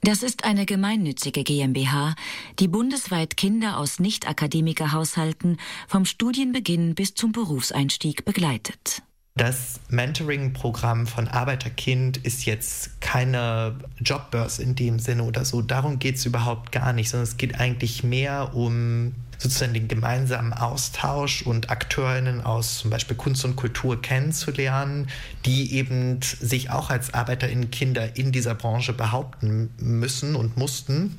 Das ist eine gemeinnützige GmbH, die bundesweit Kinder aus Nicht-Akademiker-Haushalten vom Studienbeginn bis zum Berufseinstieg begleitet. Das Mentoring-Programm von Arbeiterkind ist jetzt keine Jobbörse in dem Sinne oder so. Darum geht es überhaupt gar nicht, sondern es geht eigentlich mehr um sozusagen den gemeinsamen Austausch und AkteurInnen aus zum Beispiel Kunst und Kultur kennenzulernen, die eben sich auch als ArbeiterInnen-Kinder in dieser Branche behaupten müssen und mussten.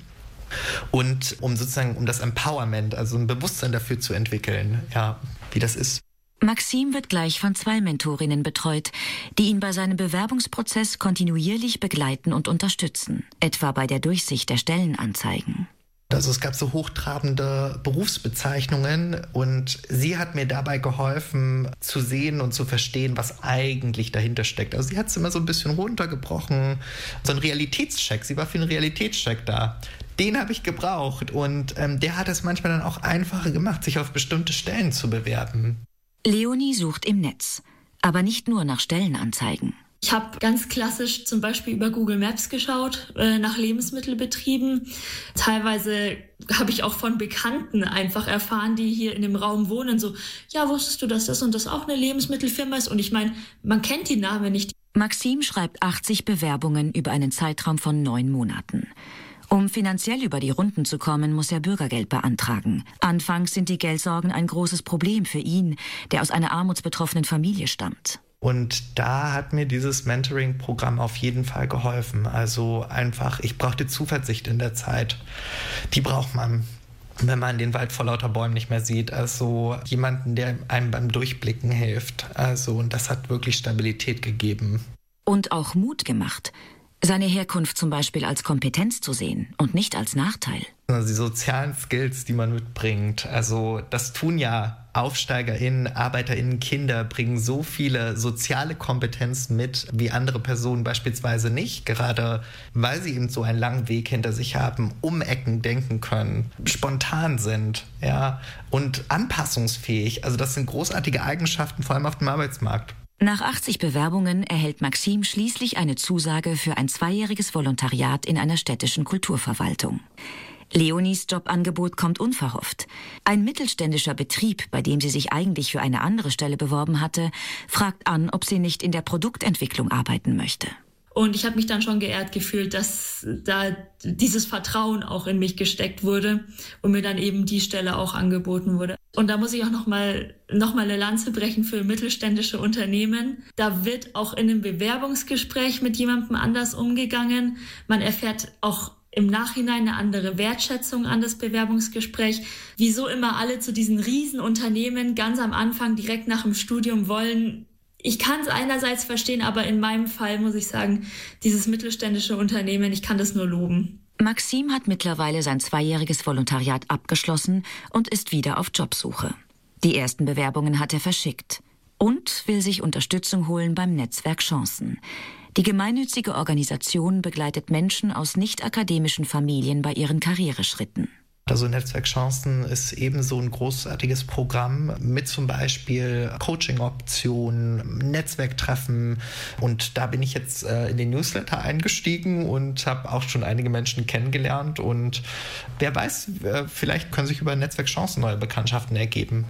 Und um das Empowerment, also ein Bewusstsein dafür zu entwickeln, ja, wie das ist. Maxim wird gleich von 2 Mentorinnen betreut, die ihn bei seinem Bewerbungsprozess kontinuierlich begleiten und unterstützen, etwa bei der Durchsicht der Stellenanzeigen. Also es gab so hochtrabende Berufsbezeichnungen und sie hat mir dabei geholfen zu sehen und zu verstehen, was eigentlich dahinter steckt. Also sie hat es immer so ein bisschen runtergebrochen, so ein Realitätscheck, sie war für einen Realitätscheck da. Den habe ich gebraucht und der hat es manchmal dann auch einfacher gemacht, sich auf bestimmte Stellen zu bewerben. Leonie sucht im Netz, aber nicht nur nach Stellenanzeigen. Ich habe ganz klassisch zum Beispiel über Google Maps geschaut, nach Lebensmittelbetrieben. Teilweise habe ich auch von Bekannten einfach erfahren, die hier in dem Raum wohnen, so, ja, wusstest du, dass das und das auch eine Lebensmittelfirma ist? Und ich meine, man kennt die Namen nicht. Maxim schreibt 80 Bewerbungen über einen Zeitraum von 9 Monaten. Um finanziell über die Runden zu kommen, muss er Bürgergeld beantragen. Anfangs sind die Geldsorgen ein großes Problem für ihn, der aus einer armutsbetroffenen Familie stammt. Und da hat mir dieses Mentoring-Programm auf jeden Fall geholfen. Also einfach, ich brauchte Zuversicht in der Zeit. Die braucht man, wenn man den Wald vor lauter Bäumen nicht mehr sieht. Also jemanden, der einem beim Durchblicken hilft. Also, und das hat wirklich Stabilität gegeben. Und auch Mut gemacht. Seine Herkunft zum Beispiel als Kompetenz zu sehen und nicht als Nachteil. Also die sozialen Skills, die man mitbringt, also das tun ja AufsteigerInnen, ArbeiterInnen, Kinder bringen so viele soziale Kompetenzen mit, wie andere Personen beispielsweise nicht, gerade weil sie eben so einen langen Weg hinter sich haben, um Ecken denken können, spontan sind, ja, und anpassungsfähig. Also das sind großartige Eigenschaften, vor allem auf dem Arbeitsmarkt. Nach 80 Bewerbungen erhält Maxim schließlich eine Zusage für ein 2-jähriges Volontariat in einer städtischen Kulturverwaltung. Leonies Jobangebot kommt unverhofft. Ein mittelständischer Betrieb, bei dem sie sich eigentlich für eine andere Stelle beworben hatte, fragt an, ob sie nicht in der Produktentwicklung arbeiten möchte. Und ich habe mich dann schon geehrt gefühlt, dass da dieses Vertrauen auch in mich gesteckt wurde und mir dann eben die Stelle auch angeboten wurde. Und da muss ich auch noch mal eine Lanze brechen für mittelständische Unternehmen. Da wird auch in einem Bewerbungsgespräch mit jemandem anders umgegangen. Man erfährt auch im Nachhinein eine andere Wertschätzung an das Bewerbungsgespräch. Wieso immer alle zu diesen Riesenunternehmen ganz am Anfang direkt nach dem Studium wollen. Ich kann es einerseits verstehen, aber in meinem Fall muss ich sagen, dieses mittelständische Unternehmen, ich kann das nur loben. Maxim hat mittlerweile sein 2-jähriges Volontariat abgeschlossen und ist wieder auf Jobsuche. Die ersten Bewerbungen hat er verschickt und will sich Unterstützung holen beim Netzwerk Chancen. Die gemeinnützige Organisation begleitet Menschen aus nicht-akademischen Familien bei ihren Karriereschritten. Also Netzwerk Chancen ist ebenso ein großartiges Programm mit zum Beispiel Coaching-Optionen, Netzwerktreffen. Und da bin ich jetzt in den Newsletter eingestiegen und habe auch schon einige Menschen kennengelernt. Und wer weiß, vielleicht können sich über Netzwerk Chancen neue Bekanntschaften ergeben.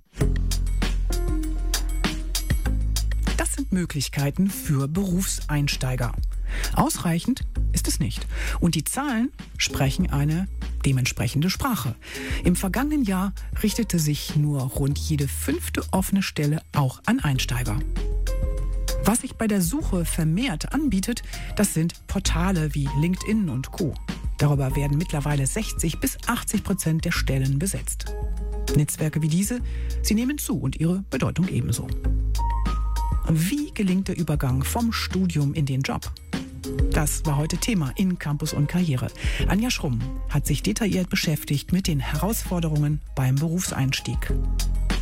Das sind Möglichkeiten für Berufseinsteiger. Ausreichend ist es nicht. Und die Zahlen sprechen eine dementsprechende Sprache. Im vergangenen Jahr richtete sich nur rund jede 5. offene Stelle auch an Einsteiger. Was sich bei der Suche vermehrt anbietet, das sind Portale wie LinkedIn und Co. Darüber werden mittlerweile 60-80% der Stellen besetzt. Netzwerke wie diese, sie nehmen zu und ihre Bedeutung ebenso. Wie gelingt der Übergang vom Studium in den Job? Das war heute Thema in Campus und Karriere. Anja Schrumm hat sich detailliert beschäftigt mit den Herausforderungen beim Berufseinstieg.